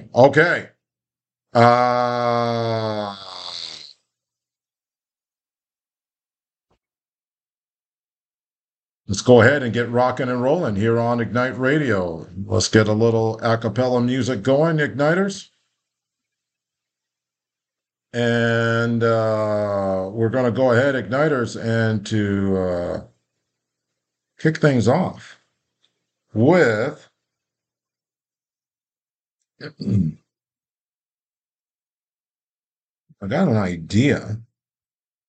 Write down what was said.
Okay. Let's go ahead and get rocking and rolling here on Ignite Radio. Let's get a little a cappella music going, Igniters. And we're going to go ahead, Igniters, and to kick things off with I got an idea.